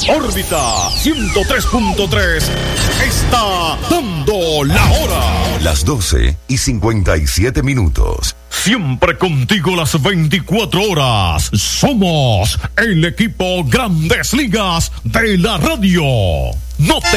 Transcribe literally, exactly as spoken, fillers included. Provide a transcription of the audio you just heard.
Órbita ciento tres punto tres está dando la hora. Las doce y cincuenta y siete minutos. Siempre contigo las veinticuatro horas. Somos el equipo Grandes Ligas de la radio. No te